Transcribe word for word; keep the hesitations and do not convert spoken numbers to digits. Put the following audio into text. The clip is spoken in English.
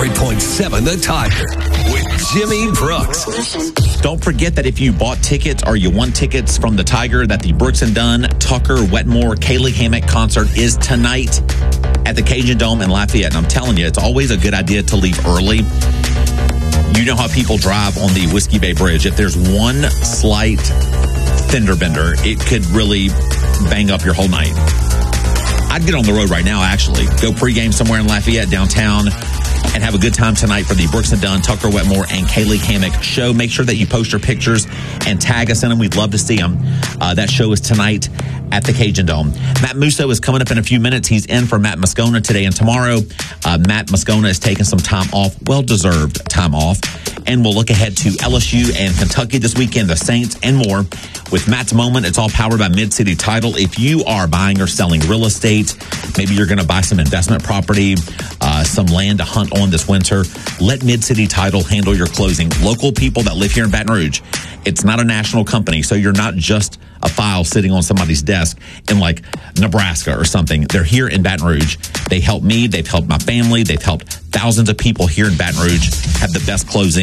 hundred point seven The Tiger with Jimmy Brooks. Don't forget that if you bought tickets or you won tickets from the Tiger, that the Brooks and Dunn, Tucker, Wetmore, Kaylee Hammack concert is tonight at the Cajun Dome in Lafayette. And I'm telling you, it's always a good idea to leave early. You know how people drive on the Whiskey Bay Bridge. If there's one slight fender bender, it could really bang up your whole night. I'd get on the road right now, actually. Go pregame somewhere in Lafayette, downtown, and have a good time tonight for the Brooks and Dunn, Tucker Wetmore, and Kaylee Hammack show. Make sure that you post your pictures and tag us in them. We'd love to see them. Uh, that show is tonight at the Cajun Dome. Matt Musso is coming up in a few minutes. He's in for Matt Moscona today and tomorrow. Uh, Matt Moscona is taking some time off, well-deserved time off. And we'll look ahead to L S U and Kentucky this weekend, the Saints, and more. With Matt's Moment, it's all powered by Mid-City Title. If you are buying or selling real estate, maybe you're going to buy some investment property, uh, some land to hunt on this winter, let Mid-City Title handle your closing. Local people that live here in Baton Rouge. It's not a national company, so you're not just a file sitting on somebody's desk in like Nebraska or something. They're here in Baton Rouge. They help me. They've helped my family. They've helped thousands of people here in Baton Rouge have the best closing